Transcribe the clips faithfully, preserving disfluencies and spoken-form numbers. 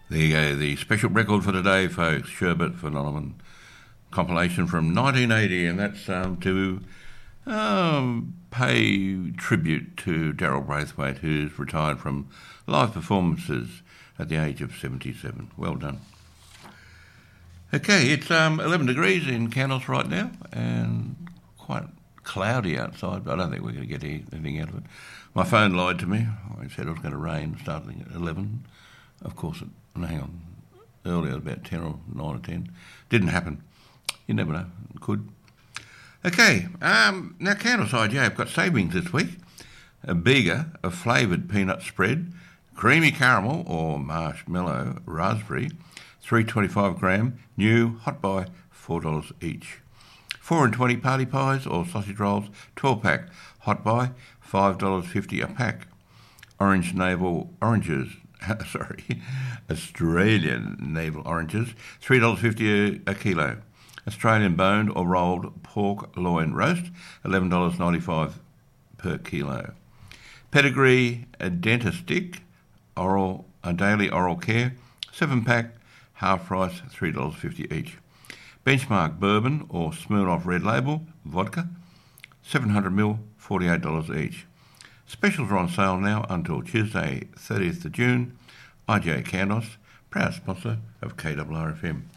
There you go, the special record for today, folks. Sherbet for Nonoman. Compilation from nineteen eighty, and that's um, to um, pay tribute to Daryl Braithwaite, who's retired from live performances at the age of seventy-seven. Well done. Okay, it's um, eleven degrees in Cannos right now, and quite cloudy outside, but I don't think we're going to get anything out of it. My phone lied to me. I said it was going to rain starting at eleven. Of course, it, hang on, earlier, about ten or nine or ten. Didn't happen. You never know. It could. Okay, um, now Cannos I G A have got savings this week. A Bega, a flavoured peanut spread, creamy caramel or marshmallow raspberry, three twenty-five gram, new, hot buy, four dollars each. four and twenty party pies or sausage rolls, twelve pack, hot buy, five dollars fifty a pack. Orange navel oranges, sorry, Australian navel oranges, three dollars fifty a, a kilo. Australian boned or rolled pork loin roast, eleven dollars ninety-five per kilo. Pedigree, a Dentistick, oral, a daily oral care, seven pack, half price, three dollars fifty each. Benchmark bourbon or Smirnoff Red Label, vodka, seven hundred milliliters, forty-eight dollars each. Specials are on sale now until Tuesday, thirtieth of June. I G A Cannos, proud sponsor of K R R F M.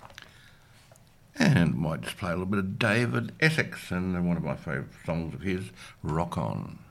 And might just play a little bit of David Essex and one of my favourite songs of his, Rock On.